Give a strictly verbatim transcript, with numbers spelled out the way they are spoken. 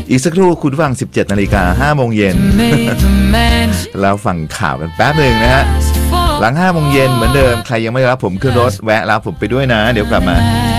อีกสักครู่คุณฟัง สิบเจ็ดนาฬิกาห้าโมงเย็นเราฟังข่าวกันแป๊บหนึ่งนะฮะหลังห้าโมงเย็นเหมือนเดิมใครยังไม่รับผมขึ้นรถแวะรับผมไปด้วยนะเดี๋ยวกลับมา